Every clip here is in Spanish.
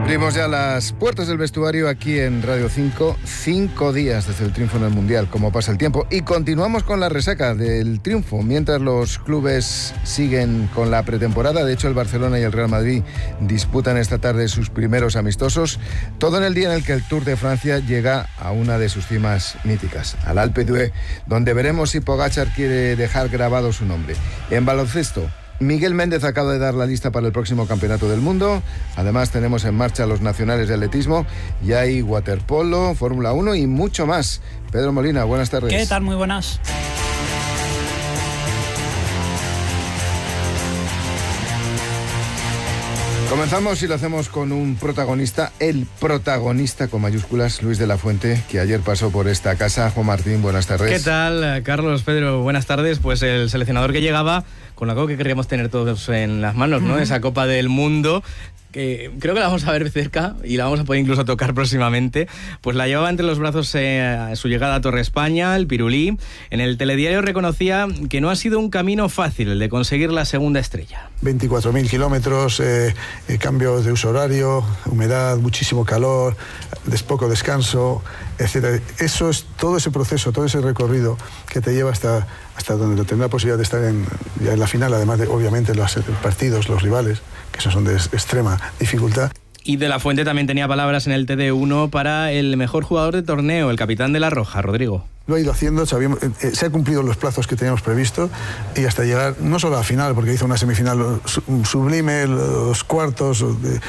Abrimos ya las puertas del vestuario aquí en Radio 5, 5 días desde el triunfo en el Mundial, como pasa el tiempo, y continuamos con la resaca del triunfo, mientras los clubes siguen con la pretemporada. De hecho, el Barcelona y el Real Madrid disputan esta tarde sus primeros amistosos, todo en el día en el que el Tour de Francia llega a una de sus cimas míticas, al Alpe d'Huez, donde veremos si Pogačar quiere dejar grabado su nombre. En baloncesto, Miguel Méndez acaba de dar la lista para el próximo Campeonato del Mundo. Además tenemos en marcha los nacionales de atletismo y hay waterpolo, Fórmula 1 y mucho más. Pedro Molina, buenas tardes. ¿Qué tal? Muy buenas. Comenzamos y lo hacemos con un protagonista, el protagonista con mayúsculas, Luis de la Fuente, que ayer pasó por esta casa. Juan Martín, buenas tardes. ¿Qué tal, Carlos, Pedro? Buenas tardes. Pues el seleccionador que llegaba con algo que queríamos tener todos en las manos, ¿no? Esa Copa del Mundo, que creo que la vamos a ver cerca y la vamos a poder incluso tocar próximamente. Pues la llevaba entre los brazos su llegada a Torre España, el Pirulí. En el telediario reconocía que no ha sido un camino fácil el de conseguir la segunda estrella. 24.000 kilómetros, cambios de uso horario, humedad, muchísimo calor, poco descanso, etc. Eso es todo ese proceso, todo ese recorrido que te lleva hasta donde tendrá posibilidad de estar ya en la final, además de, obviamente, los partidos, los rivales, que esos son de extrema dificultad. Y de la Fuente también tenía palabras en el TD1 para el mejor jugador de torneo, el capitán de La Roja, Rodrigo. Lo ha ido haciendo, se ha cumplido los plazos que teníamos previsto y hasta llegar no solo a la final, porque hizo una semifinal sublime, los cuartos,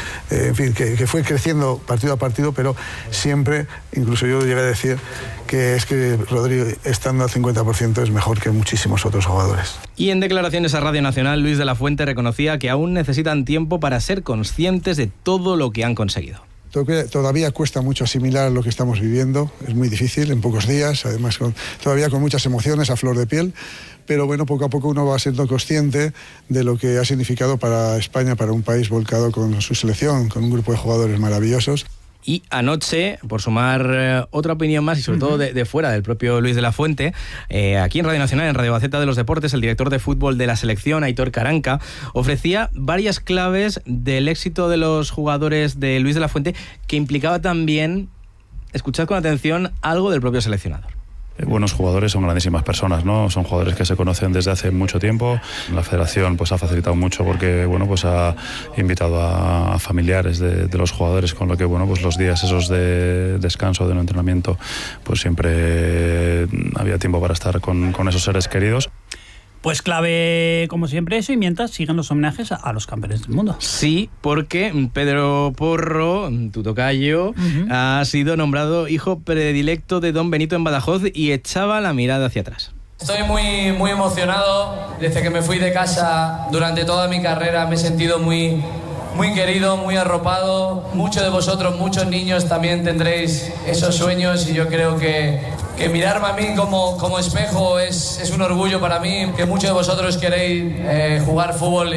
en fin, que fue creciendo partido a partido, pero siempre, incluso yo llegué a decir que es que Rodrigo, estando al 50%, es mejor que muchísimos otros jugadores. Y en declaraciones a Radio Nacional, Luis de la Fuente reconocía que aún necesitan tiempo para ser conscientes de todo lo que han conseguido. Todavía cuesta mucho asimilar lo que estamos viviendo, es muy difícil en pocos días, además todavía con muchas emociones a flor de piel, pero bueno, poco a poco uno va siendo consciente de lo que ha significado para España, para un país volcado con su selección, con un grupo de jugadores maravillosos. Y anoche, por sumar otra opinión más y sobre todo de fuera del propio Luis de la Fuente, aquí en Radio Nacional, en Radio Gaceta de los Deportes, el director de fútbol de la selección, Aitor Caranca, ofrecía varias claves del éxito de los jugadores de Luis de la Fuente, que implicaba también, escuchad con atención, algo del propio seleccionador. Buenos jugadores son grandísimas personas, ¿no? Son jugadores que se conocen desde hace mucho tiempo. La federación pues ha facilitado mucho porque pues ha invitado a familiares de los jugadores, con lo que pues los días esos de descanso, de no entrenamiento, pues siempre había tiempo para estar con esos seres queridos. Pues clave, como siempre, eso, y mientras siguen los homenajes a los campeones del mundo. Sí, porque Pedro Porro, tu tocayo, ha sido nombrado hijo predilecto de Don Benito en Badajoz y echaba la mirada hacia atrás. Estoy muy emocionado. Desde que me fui de casa durante toda mi carrera me he sentido muy querido, muy arropado. Muchos de vosotros, muchos niños, también tendréis esos sueños y yo creo que mirarme a mí como espejo es un orgullo para mí, que muchos de vosotros queréis jugar fútbol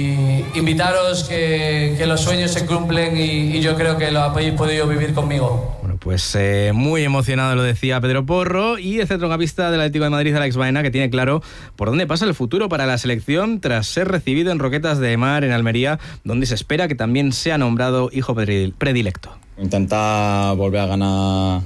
y invitaros que los sueños se cumplen y yo creo que lo habéis podido vivir conmigo. Bueno, pues muy emocionado lo decía Pedro Porro, y el centrocampista del Atlético de Madrid, Alex Baena, que tiene claro por dónde pasa el futuro para la selección tras ser recibido en Roquetas de Mar, en Almería, donde se espera que también sea nombrado hijo predilecto. Intentar volver a ganar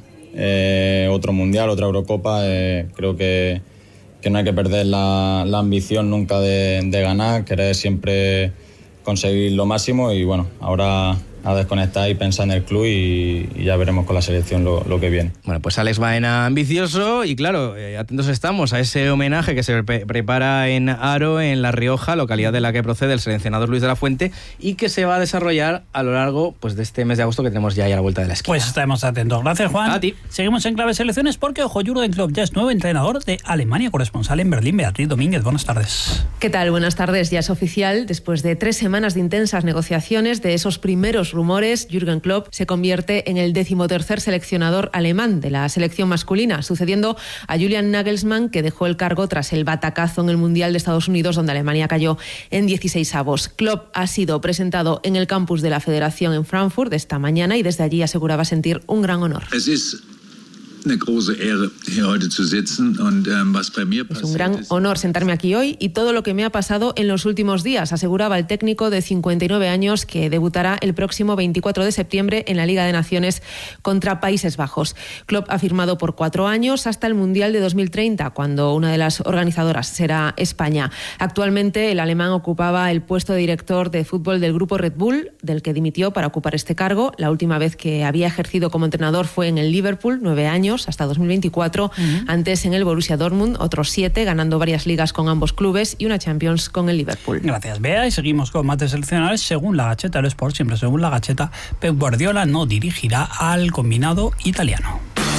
otro mundial, otra Eurocopa. Creo que no hay que perder la ambición nunca de ganar, querer siempre conseguir lo máximo y bueno, ahora a desconectar y pensar en el club y ya veremos con la selección lo que viene. Bueno, pues Alex Baena ambicioso y claro, atentos estamos a ese homenaje que se prepara en Haro, en La Rioja, localidad de la que procede el seleccionador Luis de la Fuente, y que se va a desarrollar a lo largo pues de este mes de agosto que tenemos ya ahí a la vuelta de la esquina. Pues estaremos atentos. Gracias, Juan. A ti. Seguimos en Clave Selecciones porque ojo, Jürgen Klopp ya es nuevo entrenador de Alemania, corresponsal en Berlín. Beatriz Domínguez, buenas tardes. ¿Qué tal? Buenas tardes. Ya es oficial, después de 3 semanas de intensas negociaciones, de esos primeros rumores, Jürgen Klopp se convierte en el 13º seleccionador alemán de la selección masculina, sucediendo a Julian Nagelsmann, que dejó el cargo tras el batacazo en el Mundial de Estados Unidos, donde Alemania cayó en 16avos. Klopp ha sido presentado en el campus de la Federación en Frankfurt esta mañana y desde allí aseguraba sentir un gran honor. Es un gran honor sentarme aquí hoy y todo lo que me ha pasado en los últimos días, aseguraba el técnico de 59 años que debutará el próximo 24 de septiembre en la Liga de Naciones contra Países Bajos. Klopp ha firmado por 4 años hasta el Mundial de 2030, cuando una de las organizadoras será España. Actualmente el alemán ocupaba el puesto de director de fútbol del grupo Red Bull, del que dimitió para ocupar este cargo. La última vez que había ejercido como entrenador fue en el Liverpool, 9 años, hasta 2024. Antes en el Borussia Dortmund, otros 7, ganando varias ligas con ambos clubes y una Champions con el Liverpool. Gracias, Bea. Y seguimos con más de seleccionados. Según la Gazzetta dello Sport, siempre según la Gazzetta, Pep Guardiola no dirigirá al combinado italiano.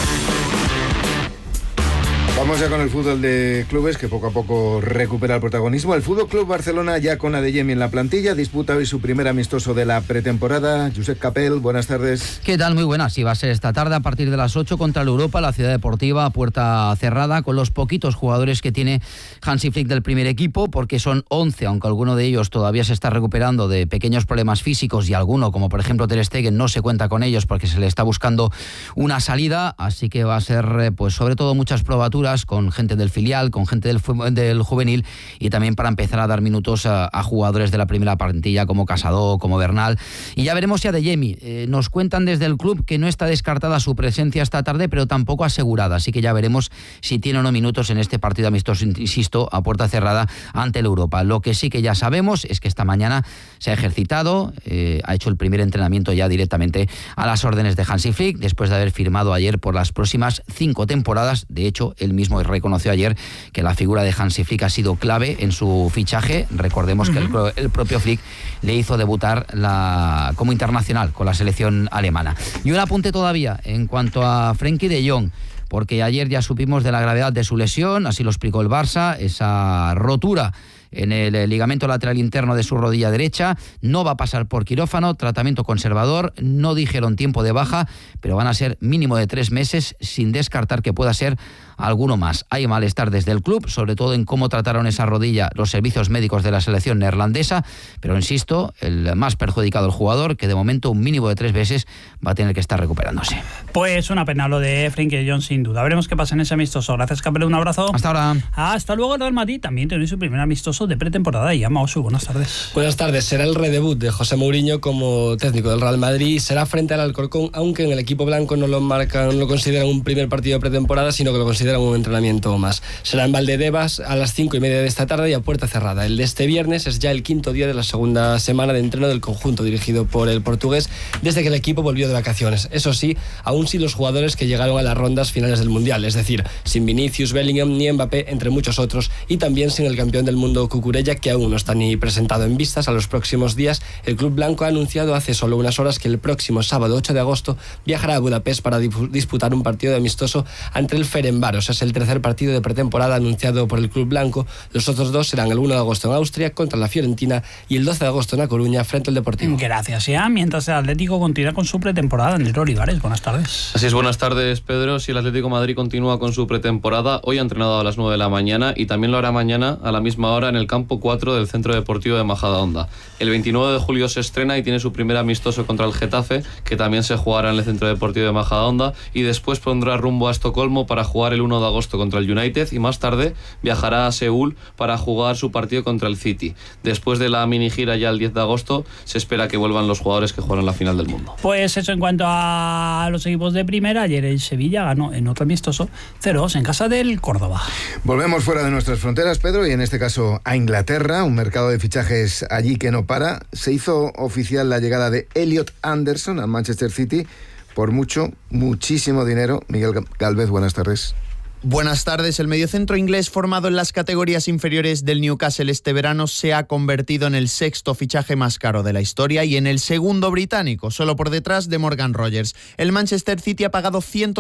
Vamos ya con el fútbol de clubes, que poco a poco recupera el protagonismo. El Fútbol Club Barcelona, ya con Adeyemi en la plantilla, disputa hoy su primer amistoso de la pretemporada. Josep Capel, buenas tardes. ¿Qué tal? Muy buenas. Sí, va a ser esta tarde a partir de las 8 contra el Europa, la Ciudad Deportiva, a puerta cerrada, con los poquitos jugadores que tiene Hansi Flick del primer equipo, porque son 11, aunque alguno de ellos todavía se está recuperando de pequeños problemas físicos y alguno, como por ejemplo Ter Stegen, no se cuenta con ellos porque se le está buscando una salida, así que va a ser pues sobre todo muchas probaturas con gente del filial, con gente del juvenil, y también para empezar a dar minutos a jugadores de la primera plantilla como Casado, como Bernal. Y ya veremos si Adeyemi. Nos cuentan desde el club que no está descartada su presencia esta tarde, pero tampoco asegurada, así que ya veremos si tiene o no minutos en este partido amistoso, insisto, a puerta cerrada ante el Europa. Lo que sí que ya sabemos es que esta mañana se ha ejercitado, ha hecho el primer entrenamiento ya directamente a las órdenes de Hansi Flick, después de haber firmado ayer por las próximas 5 temporadas. De hecho, él mismo reconoció ayer que la figura de Hansi Flick ha sido clave en su fichaje. Recordemos que el propio Flick le hizo debutar como internacional con la selección alemana. Y un apunte todavía en cuanto a Frenkie de Jong, porque ayer ya supimos de la gravedad de su lesión, así lo explicó el Barça, esa rotura en el ligamento lateral interno de su rodilla derecha. No va a pasar por quirófano, tratamiento conservador, no dijeron tiempo de baja, pero van a ser mínimo de 3 meses, sin descartar que pueda ser alguno más. Hay malestar desde el club, sobre todo en cómo trataron esa rodilla los servicios médicos de la selección neerlandesa, pero insisto, el más perjudicado el jugador, que de momento un mínimo de 3 meses va a tener que estar recuperándose. Pues una pena lo de Frenkie de Jong, sin duda. Veremos qué pasa en ese amistoso. Gracias, Capel, un abrazo. Hasta ahora. Hasta luego. El Real Madrid también tiene su primer amistoso de pretemporada. Y Osu, buenas tardes. Buenas tardes. Será el redebut de José Mourinho como técnico del Real Madrid. Será frente al Alcorcón, aunque en el equipo blanco no lo consideran un primer partido de pretemporada, sino que lo consideran un entrenamiento más. Será en Valdebebas a las 5:30 de esta tarde y a puerta cerrada. El de este viernes es ya el 5º día de la segunda semana de entreno del conjunto dirigido por el portugués desde que el equipo volvió de vacaciones. Eso sí, aún sin los jugadores que llegaron a las rondas finales del Mundial, es decir, sin Vinicius, Bellingham ni Mbappé, entre muchos otros, y también sin el campeón del mundo Cucurella, que aún no está ni presentado. En vistas a los próximos días, el club blanco ha anunciado hace solo unas horas que el próximo sábado 8 de agosto viajará a Budapest para disputar un partido de amistoso ante el Ferencváros. Es el tercer partido de pretemporada anunciado por el club blanco. Los otros 2 serán el 1 de agosto en Austria contra la Fiorentina y el 12 de agosto en A Coruña frente al Deportivo. Gracias, ya. Mientras el Atlético continúa con su pretemporada. En el Olivares, buenas tardes. Así es, buenas tardes, Pedro. Si el Atlético de Madrid continúa con su pretemporada, hoy ha entrenado a las 9 de la mañana y también lo hará mañana a la misma hora en el campo 4 del Centro Deportivo de Majadahonda. El 29 de julio se estrena y tiene su primer amistoso contra el Getafe, que también se jugará en el Centro Deportivo de Majadahonda, y después pondrá rumbo a Estocolmo para jugar el 1 de agosto contra el United, y más tarde viajará a Seúl para jugar su partido contra el City. Después de la mini gira ya el 10 de agosto se espera que vuelvan los jugadores que jugaron la final del mundo. Pues eso en cuanto a los equipos de primera. Ayer el Sevilla ganó en otro amistoso 0-2 en casa del Córdoba. Volvemos fuera de nuestras fronteras, Pedro, y en este caso a Inglaterra, un mercado de fichajes allí que no para. Se hizo oficial la llegada de Elliot Anderson al Manchester City por muchísimo dinero. Miguel Gálvez, buenas tardes. Buenas tardes. El mediocentro inglés, formado en las categorías inferiores del Newcastle este verano, se ha convertido en el 6º fichaje más caro de la historia y en el segundo británico, solo por detrás de Morgan Rogers. El Manchester City ha pagado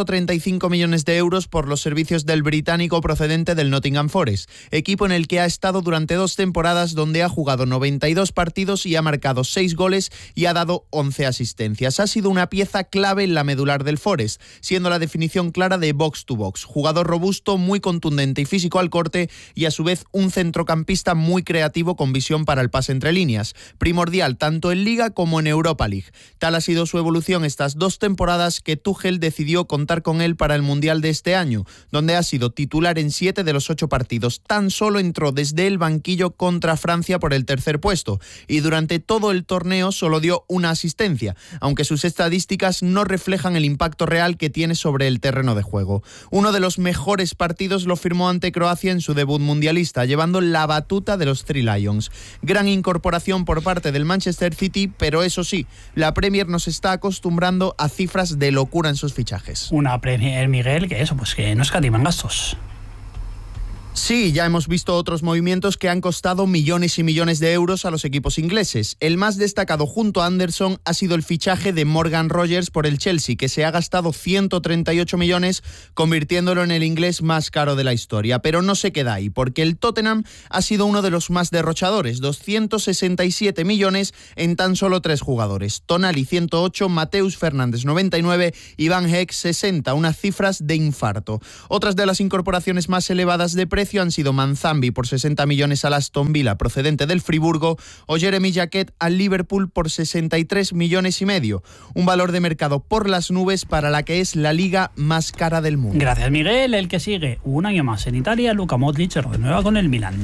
135 millones de euros por los servicios del británico procedente del Nottingham Forest, equipo en el que ha estado durante 2 temporadas, donde ha jugado 92 partidos y ha marcado 6 goles y ha dado 11 asistencias. Ha sido una pieza clave en la medular del Forest, siendo la definición clara de box to box. Jugador robusto, muy contundente y físico al corte, y a su vez un centrocampista muy creativo con visión para el pase entre líneas, primordial tanto en Liga como en Europa League. Tal ha sido su evolución estas 2 temporadas que Tuchel decidió contar con él para el Mundial de este año, donde ha sido titular en 7 de los 8 partidos. Tan solo entró desde el banquillo contra Francia por el tercer puesto, y durante todo el torneo solo dio una asistencia, aunque sus estadísticas no reflejan el impacto real que tiene sobre el terreno de juego. Uno de los mejores partidos lo firmó ante Croacia en su debut mundialista, llevando la batuta de los Three Lions. Gran incorporación por parte del Manchester City, pero eso sí, la Premier nos está acostumbrando a cifras de locura en sus fichajes. Una Premier, Miguel, que eso, pues que no escatiman gastos. Sí, ya hemos visto otros movimientos que han costado millones y millones de euros a los equipos ingleses. El más destacado junto a Anderson ha sido el fichaje de Morgan Rogers por el Chelsea, que se ha gastado 138 millones, convirtiéndolo en el inglés más caro de la historia. Pero no se queda ahí, porque el Tottenham ha sido uno de los más derrochadores, 267 millones en tan solo 3 jugadores. Tonali 108, Mateus Fernández 99 y Van Heek 60, unas cifras de infarto. Otras de las incorporaciones más elevadas de precio han sido Manzambi por 60 millones al Aston Villa procedente del Friburgo o Jeremy Jacquet al Liverpool por 63 millones y medio. Un valor de mercado por las nubes para la que es la liga más cara del mundo. Gracias, Miguel. El que sigue un año más en Italia, Luka Modric renueva con el Milan.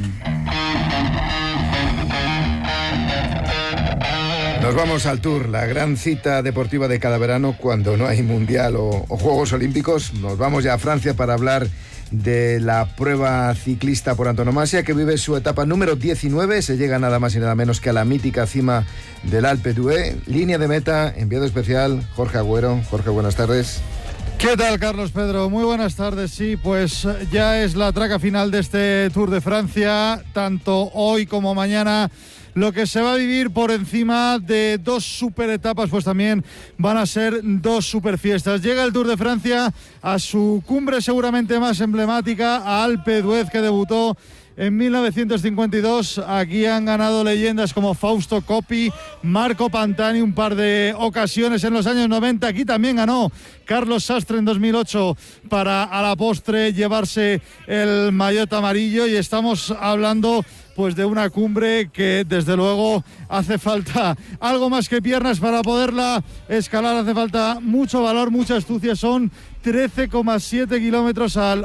Nos vamos al Tour, la gran cita deportiva de cada verano cuando no hay Mundial o Juegos Olímpicos. Nos vamos ya a Francia para hablar de la prueba ciclista por antonomasia, que vive su etapa número 19. Se llega nada más y nada menos que a la mítica cima del Alpe d'Huez. Línea de meta, enviado especial, Jorge Agüero. Jorge, buenas tardes. ¿Qué tal, Carlos Pedro? Muy buenas tardes. Sí, pues ya es la traca final de este Tour de Francia, tanto hoy como mañana. Lo que se va a vivir por encima de 2 super etapas, pues también van a ser 2 super fiestas. Llega el Tour de Francia a su cumbre seguramente más emblemática, a Alpe d'Huez, que debutó en 1952. Aquí han ganado leyendas como Fausto Coppi, Marco Pantani, un par de ocasiones en los años 90. Aquí también ganó Carlos Sastre en 2008 para a la postre llevarse el maillot amarillo, y estamos hablando pues de una cumbre que desde luego hace falta algo más que piernas para poderla escalar. Hace falta mucho valor, mucha astucia. Son 13,7 kilómetros al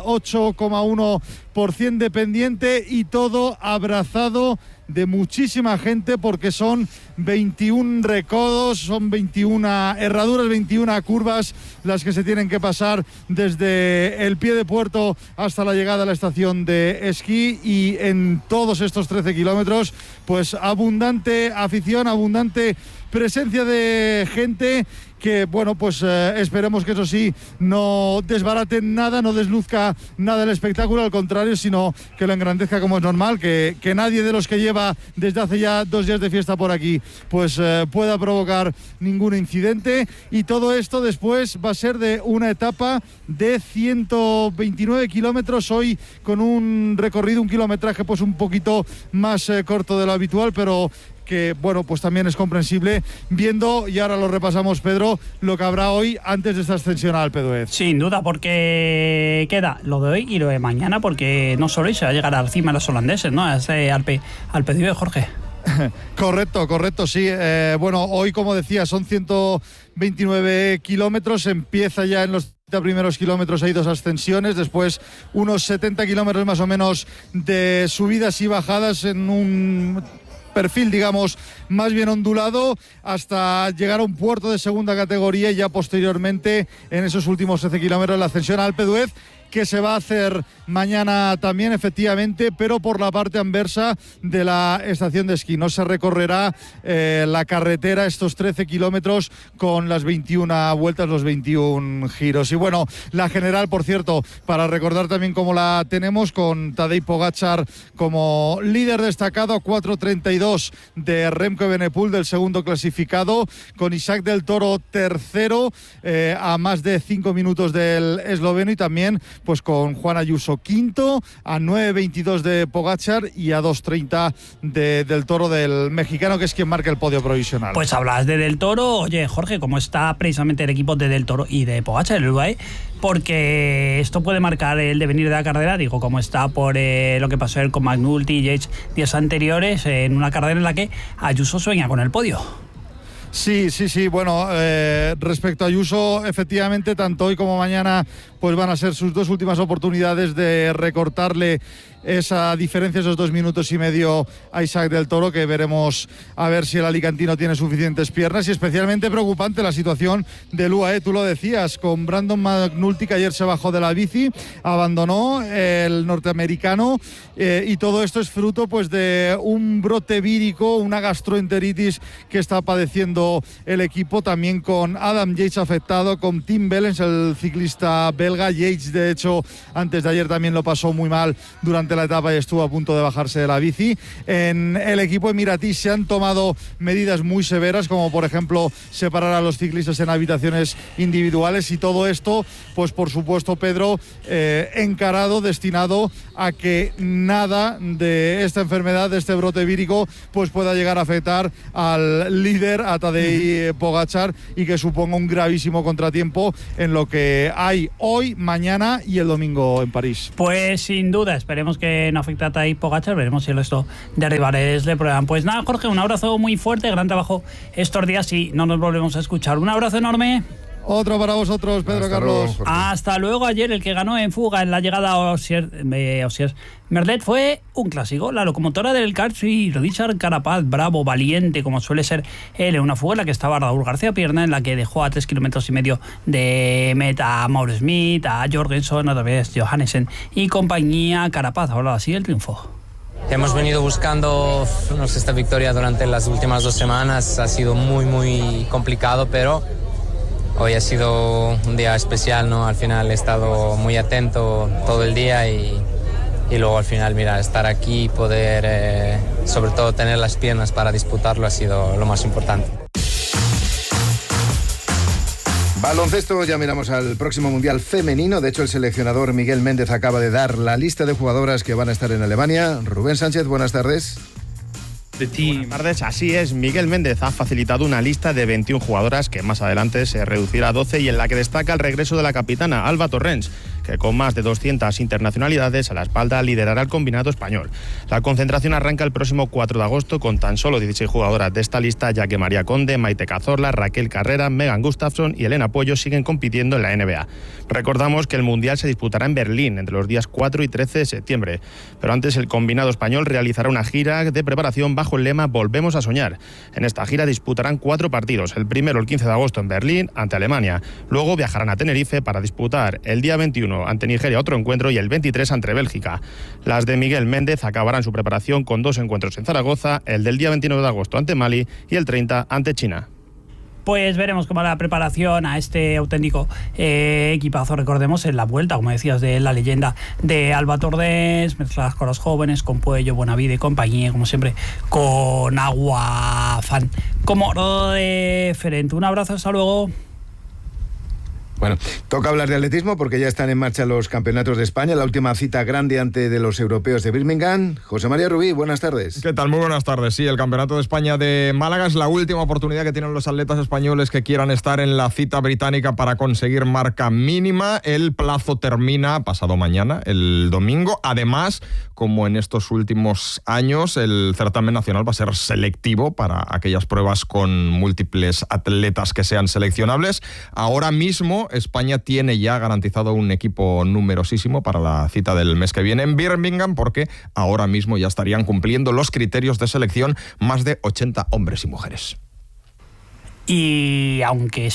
8,1% de pendiente, y todo abrazado de muchísima gente, porque son 21 recodos, son 21 herraduras, 21 curvas las que se tienen que pasar desde el pie de puerto hasta la llegada a la estación de esquí. Y en todos estos 13 kilómetros, pues abundante afición, abundante presencia de gente que, bueno, pues esperemos que eso sí no desbarate nada, no desluzca nada el espectáculo, al contrario, sino que lo engrandezca como es normal, que nadie de los que lleva desde hace ya 2 días de fiesta por aquí pues pueda provocar ningún incidente. Y todo esto después va a ser de una etapa de 129 kilómetros, hoy con un recorrido, un kilometraje pues un poquito más corto de lo habitual, pero que, bueno, pues también es comprensible viendo, y ahora lo repasamos, Pedro, lo que habrá hoy antes de esta ascensión al Alpe d'Huez. Sin duda, porque queda lo de hoy y lo de mañana, porque no solo hoy se va a llegar a la cima de los holandeses, ¿no? A ese Alpe d'Huez, Jorge. Correcto, sí. Bueno, hoy, como decía, son 129 kilómetros, empieza ya en los primeros kilómetros, hay 2 ascensiones, después unos 70 kilómetros más o menos de subidas y bajadas en un perfil, digamos, más bien ondulado, hasta llegar a un puerto de segunda categoría, y ya posteriormente en esos últimos 13 kilómetros la ascensión al Alpe d'Huez, que se va a hacer mañana también, efectivamente, pero por la parte anversa de la estación de esquí. No se recorrerá la carretera, estos 13 kilómetros, con las 21 vueltas, los 21 giros. Y bueno, la general, por cierto, para recordar también cómo la tenemos, con Tadej Pogačar como líder destacado, 4:32 de Remco Evenepoel, del segundo clasificado, con Isaac del Toro tercero, a más de 5 minutos del esloveno, y también pues con Juan Ayuso quinto, a 9.22 de Pogačar y a 2.30 del Toro, del mexicano, que es quien marca el podio provisional. Pues hablas de Del Toro. Oye, Jorge, ¿cómo está precisamente el equipo de Del Toro y de Pogačar, el UAE? Porque esto puede marcar el devenir de la carrera, digo, como está por lo que pasó con McNulty y Yates días anteriores, en una carrera en la que Ayuso sueña con el podio. Sí, bueno, respecto a Ayuso, efectivamente, tanto hoy como mañana pues van a ser sus dos últimas oportunidades de recortarle esa diferencia, esos 2 minutos y medio a Isaac Del Toro, que veremos a ver si el alicantino tiene suficientes piernas. Y especialmente preocupante la situación del UAE, tú lo decías, con Brandon McNulty, que ayer se bajó de la bici, abandonó el norteamericano, y todo esto es fruto pues de un brote vírico, una gastroenteritis que está padeciendo el equipo, también con Adam Yates afectado, con Tim Wellens, el ciclista belga. Yates, de hecho, antes de ayer también lo pasó muy mal durante la etapa y estuvo a punto de bajarse de la bici. En el equipo emiratí se han tomado medidas muy severas, como por ejemplo separar a los ciclistas en habitaciones individuales, y todo esto, pues por supuesto, Pedro, encarado, destinado a que nada de esta enfermedad, de este brote vírico, pues pueda llegar a afectar al líder, a Tadej Pogačar, y que suponga un gravísimo contratiempo en lo que hay hoy, mañana y el domingo en París. Pues sin duda, esperemos que no afecte a Tadej Pogačar, veremos si el resto de rivales le prueban. Pues nada, Jorge, un abrazo muy fuerte, gran trabajo estos días y no nos volvemos a escuchar. Un abrazo enorme. Otro para vosotros, Pedro. Hasta Carlos. Luego, hasta luego. Ayer el que ganó en fuga en la llegada a Osiers Merlet fue un clásico. La locomotora del Kartri, Richard Carapaz, bravo, valiente, como suele ser él, en una fuga en la que estaba Raúl García Pierna, en la que dejó a 3,5 kilómetros de meta a Mauro Smith, a Jorgensen, otra vez Johannesen y compañía. Carapaz, ahora sí el triunfo. Hemos venido buscando esta victoria durante las últimas 2 semanas. Ha sido muy complicado, pero hoy ha sido un día especial, ¿no? Al final he estado muy atento todo el día y luego al final, mira, estar aquí y poder, sobre todo, tener las piernas para disputarlo ha sido lo más importante. Baloncesto, ya miramos al próximo Mundial femenino. De hecho, el seleccionador Miguel Méndez acaba de dar la lista de jugadoras que van a estar en Alemania. Rubén Sánchez, buenas tardes. Buenas tardes, así es. Miguel Méndez ha facilitado una lista de 21 jugadoras que más adelante se reducirá a 12 y en la que destaca el regreso de la capitana Alba Torrens, que con más de 200 internacionalidades a la espalda liderará el combinado español. La concentración arranca el próximo 4 de agosto con tan solo 16 jugadoras de esta lista, ya que María Conde, Maite Cazorla, Raquel Carrera, Megan Gustafsson y Elena Puello siguen compitiendo en la NBA. Recordamos que el Mundial se disputará en Berlín entre los días 4 y 13 de septiembre, pero antes el combinado español realizará una gira de preparación bajo el lema Volvemos a soñar. En esta gira disputarán 4 partidos, el primero el 15 de agosto en Berlín ante Alemania, luego viajarán a Tenerife para disputar el día 21 ante Nigeria otro encuentro y el 23 ante Bélgica. Las de Miguel Méndez acabarán su preparación con 2 encuentros en Zaragoza, el del día 29 de agosto ante Mali y el 30 ante China. Pues veremos cómo la preparación a este auténtico equipazo, recordemos, en la vuelta, como decías, de la leyenda de Alba Torrens, mezcladas con los jóvenes, con Puello, Buenavide y compañía, como siempre, con Agua Fan como referente. Un abrazo, hasta luego. Bueno, toca hablar de atletismo porque ya están en marcha los campeonatos de España, la última cita grande antes de los europeos de Birmingham. José María Rubí, buenas tardes. ¿Qué tal? Muy buenas tardes. Sí, el Campeonato de España de Málaga es la última oportunidad que tienen los atletas españoles que quieran estar en la cita británica para conseguir marca mínima. El plazo termina pasado mañana, el domingo. Además, como en estos últimos años, el certamen nacional va a ser selectivo para aquellas pruebas con múltiples atletas que sean seleccionables. Ahora mismo España tiene ya garantizado un equipo numerosísimo para la cita del mes que viene en Birmingham, porque ahora mismo ya estarían cumpliendo los criterios de selección más de 80 hombres y mujeres. Y aunque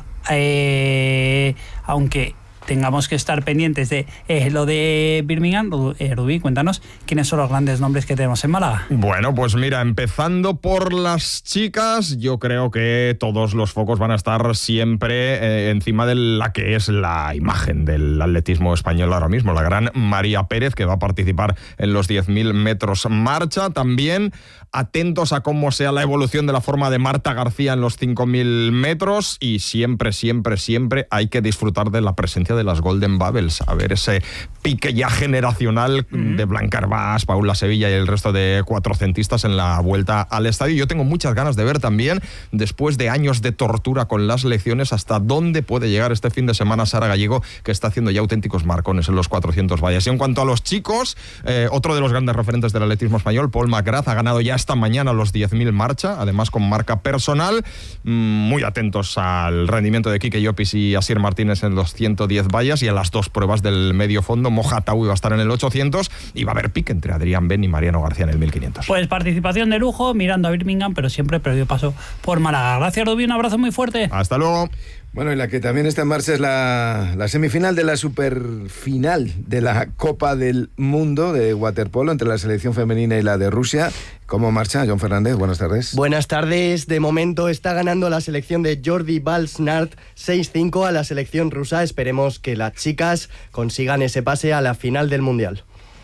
tengamos que estar pendientes de lo de Birmingham, Rubí, cuéntanos quiénes son los grandes nombres que tenemos en Málaga. Bueno, pues mira, empezando por las chicas, yo creo que todos los focos van a estar siempre encima de la que es la imagen del atletismo español ahora mismo, la gran María Pérez, que va a participar en los 10.000 metros marcha. También atentos a cómo sea la evolución de la forma de Marta García en los 5.000 metros y siempre hay que disfrutar de la presencia de de las Golden Bubbles, a ver ese pique ya generacional de Blanca Hervás, Paula Sevilla y el resto de cuatrocentistas en la vuelta al estadio. Yo tengo muchas ganas de ver también, después de años de tortura con las lecciones, hasta dónde puede llegar este fin de semana Sara Gallego, que está haciendo ya auténticos marcones en los 400 vallas. Y en cuanto a los chicos, otro de los grandes referentes del atletismo español, Paul McGrath, ha ganado ya esta mañana los 10.000 marcha, además con marca personal. Muy atentos al rendimiento de Quique Llopis y Asier Martínez en los 110 vallas, y a las dos pruebas del medio fondo. Moja Taui va a estar en el 800 y va a haber pique entre Adrián Ben y Mariano García en el 1500. Pues participación de lujo, mirando a Birmingham, pero siempre previo paso por Málaga. Gracias, Rubí, un abrazo muy fuerte. Hasta luego. Bueno, y la que también está en marcha es la semifinal de la superfinal de la Copa del Mundo de waterpolo entre la selección femenina y la de Rusia. ¿Cómo marcha, John Fernández? Buenas tardes. Buenas tardes. De momento está ganando la selección de Jordi Balsnart 6-5 a la selección rusa. Esperemos que las chicas consigan ese pase a la final del Mundial.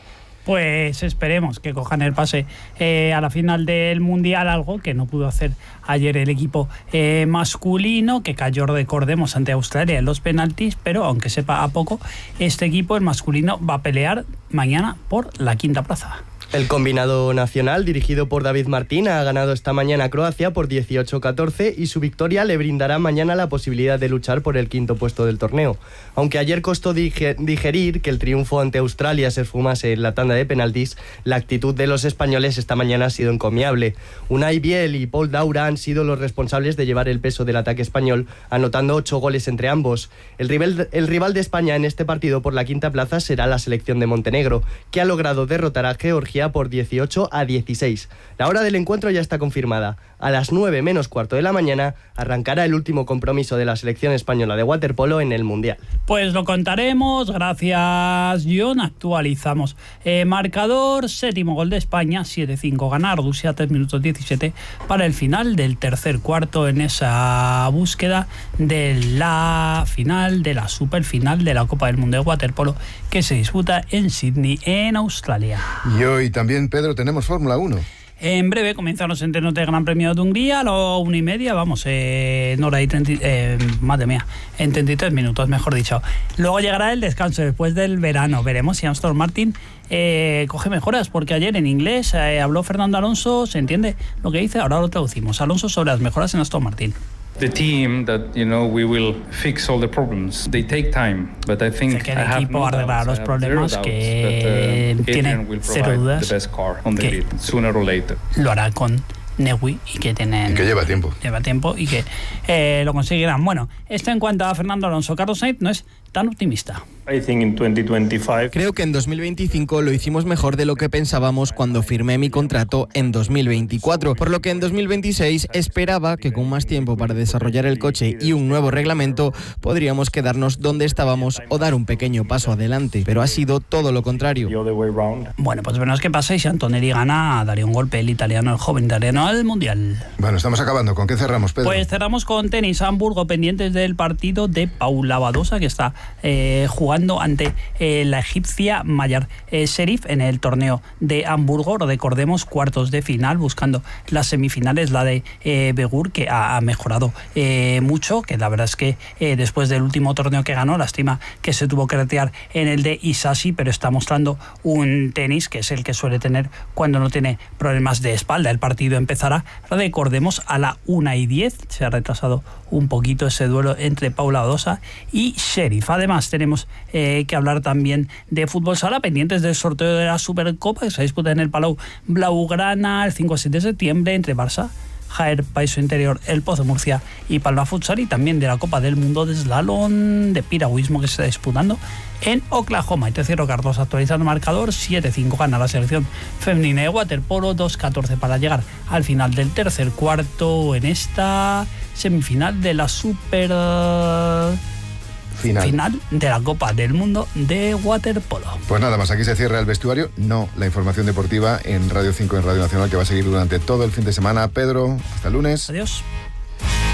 Pues esperemos que cojan el pase a la final del Mundial, algo que no pudo hacer ayer el equipo masculino, que cayó, recordemos, ante Australia en los penaltis, pero aunque sepa a poco, este equipo, el masculino, va a pelear mañana por la quinta plaza. El combinado nacional, dirigido por David Martín, ha ganado esta mañana a Croacia por 18-14 y su victoria le brindará mañana la posibilidad de luchar por el quinto puesto del torneo. Aunque ayer costó digerir que el triunfo ante Australia se esfumase en la tanda de penaltis, la actitud de los españoles esta mañana ha sido encomiable. Unai Biel y Paul Daura han sido los responsables de llevar el peso del ataque español, anotando 8 goles entre ambos. El rival de España en este partido por la quinta plaza será la selección de Montenegro, que ha logrado derrotar a Georgia por 18-16. La hora del encuentro ya está confirmada. A las 9 menos cuarto de la mañana arrancará el último compromiso de la selección española de waterpolo en el Mundial. Pues lo contaremos, gracias John. Actualizamos. Marcador, séptimo gol de España, 7-5 ganar Rusia, 3 minutos 17 para el final del tercer cuarto en esa búsqueda de la final, de la superfinal de la Copa del Mundo de waterpolo que se disputa en Sydney, en Australia. Y hoy también, Pedro, tenemos Fórmula 1. En breve comienzan los entrenos del Gran Premio de Hungría a las 1:30, vamos, en hora y 30, madre mía, en 33 minutos, mejor dicho. Luego llegará el descanso después del verano. Veremos si Aston Martin coge mejoras, porque ayer en inglés habló Fernando Alonso, se entiende lo que dice, ahora lo traducimos. Alonso sobre las mejoras en Aston Martin. The team that, we will fix all the problems. They take time, but I think que el equipo arreglará los problemas, que tienen cero dudas que sooner or later lo hará con Newey y que lleva tiempo. Lleva tiempo y que lo conseguirán. Bueno, esto en cuanto a Fernando Alonso. Carlos Sainz no es tan optimista. Creo que en 2025 lo hicimos mejor de lo que pensábamos cuando firmé mi contrato en 2024, por lo que en 2026 esperaba que con más tiempo para desarrollar el coche y un nuevo reglamento podríamos quedarnos donde estábamos o dar un pequeño paso adelante, pero ha sido todo lo contrario. Bueno, pues veremos qué pasa y si Antonelli gana, daría un golpe el italiano, el joven italiano al Mundial. Bueno, estamos acabando. ¿Con qué cerramos, Pedro? Pues cerramos con tenis. Hamburgo, pendientes del partido de Paula Badosa, que está jugando ante la egipcia Mayar Sherif en el torneo de Hamburgo. Recordemos, cuartos de final, buscando las semifinales, la de Begur, que ha mejorado mucho, que la verdad es que después del último torneo que ganó, lástima que se tuvo que retirar en el de Isashi, pero está mostrando un tenis que es el que suele tener cuando no tiene problemas de espalda. El partido empezará, recordemos, a la 1:10. Se ha retrasado un poquito ese duelo entre Paula Badosa y Sherif. Además, tenemos que hablar también de fútbol sala, pendientes del sorteo de la Supercopa que se disputa en el Palau Blaugrana el 5 a 7 de septiembre entre Barça, Jaén, Paiso Interior, El Pozo Murcia y Palma Futsal, y también de la Copa del Mundo de Slalom de piragüismo que se está disputando en Oklahoma. Y te cierro, Carlos, actualizando el marcador, 7-5 gana la selección femenina de waterpolo, 2-14 para llegar al final del tercer cuarto en esta semifinal de la final de la Copa del Mundo de waterpolo. Pues nada más, aquí se cierra el vestuario, no la información deportiva en Radio 5, en Radio Nacional, que va a seguir durante todo el fin de semana. Pedro, hasta el lunes. Adiós.